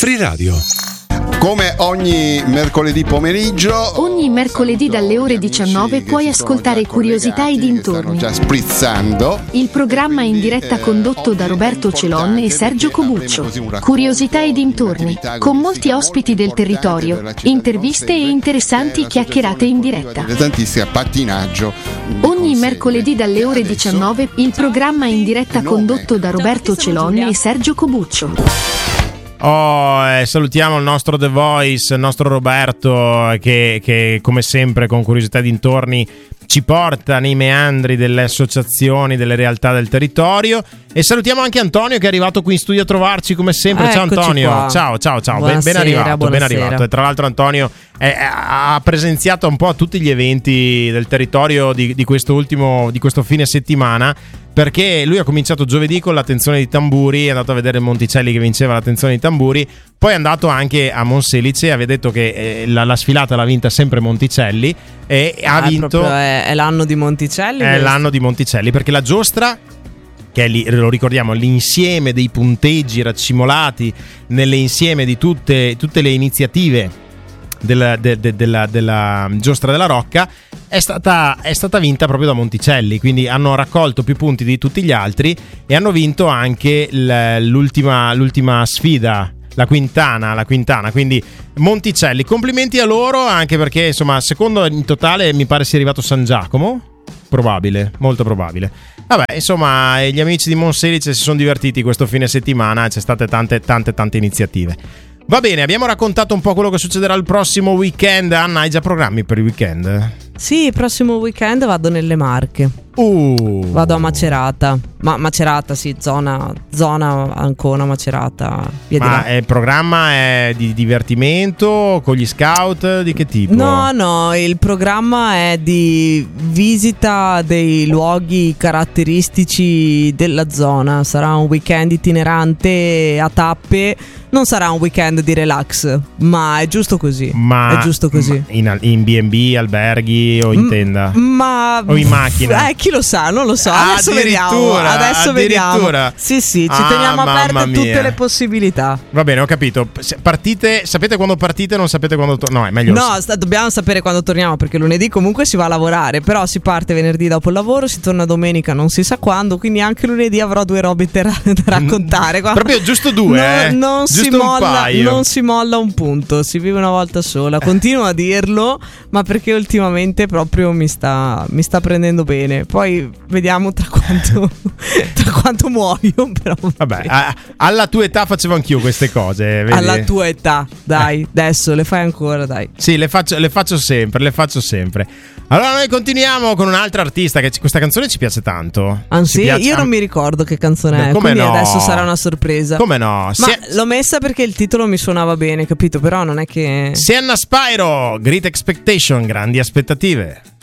Free Radio. Come ogni mercoledì pomeriggio, ogni mercoledì dalle ore 19 puoi ascoltare Curiosità e dintorni. Stanno già sprizzando. Il programma in diretta condotto da Roberto Celon e Sergio Cobuccio. Curiosità e dintorni, con molti ospiti del territorio, interviste e interessanti chiacchierate in diretta. Tantissimo pattinaggio. Ogni mercoledì dalle ore 19 il programma in diretta condotto da Roberto Celon e Sergio Cobuccio. Salutiamo il nostro The Voice, il nostro Roberto che come sempre con Curiosità dintorni ci porta nei meandri delle associazioni, delle realtà del territorio, e salutiamo anche Antonio che è arrivato qui in studio a trovarci come sempre. Ciao Antonio, qua. ciao, Buonasera, ben arrivato, buonasera. ben arrivato. E tra l'altro Antonio ha presenziato un po' a tutti gli eventi del territorio di questo fine settimana, perché lui ha cominciato giovedì con l'attenzione di tamburi, è andato a vedere Monticelli che vinceva l'attenzione di tamburi, poi è andato anche a Monselice, aveva detto che la sfilata l'ha vinta sempre Monticelli e ha vinto. È l'anno di Monticelli? È l'anno di Monticelli, perché la giostra, che è lo ricordiamo, l'insieme dei punteggi raccimolati nell'insieme di tutte le iniziative della giostra della Rocca, è stata vinta proprio da Monticelli, quindi hanno raccolto più punti di tutti gli altri e hanno vinto anche l'ultima sfida, la quintana, quindi Monticelli, complimenti a loro, anche perché insomma secondo in totale mi pare sia arrivato San Giacomo, probabile, molto probabile. Vabbè, insomma, gli amici di Monselice si sono divertiti questo fine settimana, c'è state tante iniziative. Va bene, abbiamo raccontato un po' quello che succederà il prossimo weekend. Anna, hai già programmi per il weekend? Sì, il prossimo weekend vado nelle Marche. Vado a Macerata. Macerata, sì, zona Ancona, Macerata. Ma il programma è di divertimento con gli scout? Di che tipo? No, il programma è di visita dei luoghi caratteristici della zona. Sarà un weekend itinerante a tappe. Non sarà un weekend di relax, ma è giusto così. È giusto così. In B&B, alberghi o in tenda? O in macchina? Chi lo sa, non lo so. Adesso vediamo. Sì, ci teniamo aperte tutte le possibilità. Va bene, ho capito. Partite, sapete quando partite, non sapete quando no, è meglio. No, dobbiamo sapere quando torniamo, perché lunedì comunque si va a lavorare, però si parte venerdì dopo il lavoro, si torna domenica non si sa quando, quindi anche lunedì avrò due robe da raccontare. Proprio giusto due, non si molla un punto, si vive una volta sola. Continuo a dirlo, ma perché ultimamente proprio mi sta prendendo bene. Poi vediamo tra quanto muoio. Però vabbè, alla tua età facevo anch'io queste cose, vedi? Alla tua età, dai, adesso le fai ancora, dai. Sì, le faccio sempre. Allora noi continuiamo con un'altra artista che questa canzone ci piace tanto. Sì? Io non mi ricordo che canzone è, quindi no? Adesso sarà una sorpresa. Come no? L'ho messa perché il titolo mi suonava bene, capito? Però non è che... Sienna Spyro, Great Expectation, grandi aspettative.